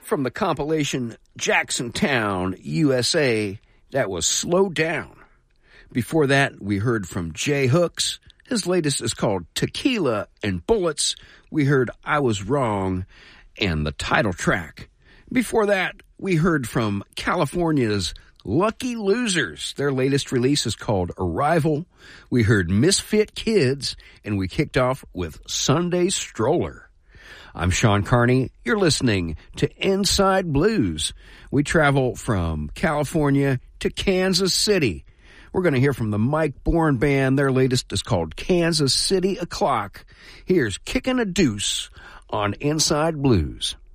From the compilation Jacksontown, USA, that was Slow Down. Before that, we heard from Jay Hooks. His latest is called Tequila and Bullets. We heard I Was Wrong and the title track. Before that, we heard from California's Lucky Losers. Their latest release is called Arrival. We heard Misfit Kids, and we kicked off with Sunday Stroller. I'm Sean Carney. You're listening to Inside Blues. We travel from California to Kansas City. We're going to hear from the Mike Bourne Band. Their latest is called Kansas City O'Clock. Here's Kickin' a Deuce on Inside Blues.